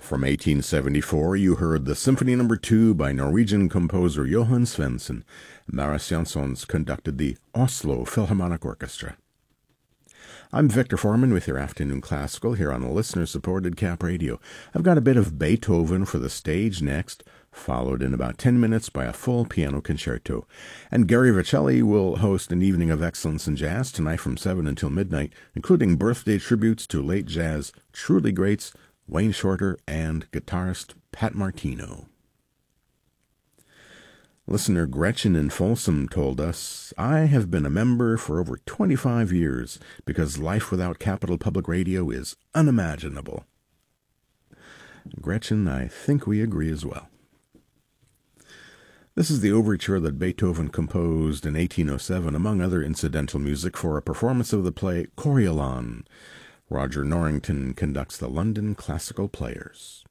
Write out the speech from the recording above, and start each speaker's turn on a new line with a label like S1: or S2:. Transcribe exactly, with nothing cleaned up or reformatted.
S1: From eighteen seventy-four, you heard the Symphony Number two by Norwegian composer Johan Svensson. Maris Jansons conducted the Oslo Philharmonic Orchestra. I'm Victor Foreman with your Afternoon Classical here on the listener-supported Cap Radio. I've got a bit of Beethoven for the stage next, followed in about ten minutes by a full piano concerto. And Gary Vicelli will host an evening of excellence in jazz tonight from seven until midnight, including birthday tributes to late jazz truly greats Wayne Shorter and guitarist Pat Martino. Listener Gretchen in Folsom told us, I have been a member for over twenty-five years because life without Capital Public Radio is unimaginable. Gretchen, I think we agree as well. This is the overture that Beethoven composed in eighteen oh seven, among other incidental music, for a performance of the play Coriolan. Roger Norrington conducts the London Classical Players.